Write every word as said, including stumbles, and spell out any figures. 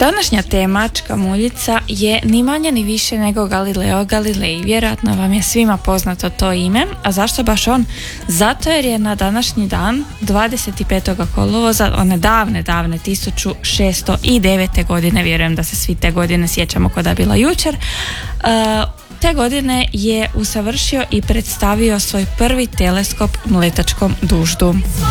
Današnja temačka muljica je ni manje ni više nego Galileo Galilei. Vjerojatno vam je svima poznato to ime. A zašto baš on? Zato jer je na današnji dan, dvadeset petog kolovoza, one davne, davne tisuću šesto devete godine, vjerujem da se svi te godine sjećamo ko da je bila jučer, uh, te godine je usavršio i predstavio svoj prvi teleskop u mletačkom duždu.